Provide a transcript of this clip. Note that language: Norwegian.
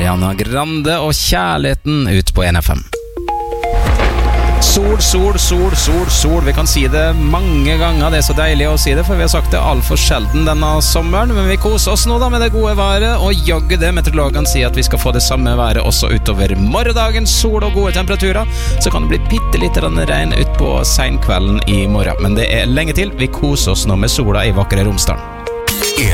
Ariana Grande og kjærligheten ut på NFM. Sol. Vi kan si det mange ganger, det så deilig å si det, for vi har sagt det alt for sjelden denne sommeren, men vi koser oss nå da med det gode været, og jaggu det meteorologene sier at vi skal få det samme været også utover morgendagen, sol og gode temperaturer, så kan det bli bittelitt regn ut på senkvelden i morgen, men det lenge til. Vi koser oss nå med sola i vakre Romsdalen.